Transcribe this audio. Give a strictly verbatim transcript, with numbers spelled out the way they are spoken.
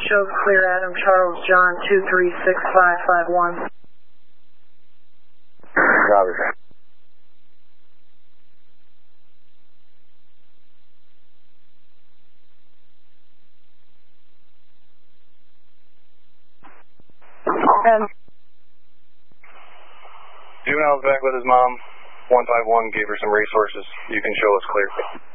Shows clear, Adam Charles John two three six five five one. Roger. And Juvenile's back with his mom. one five one gave her some resources. You can show us clear.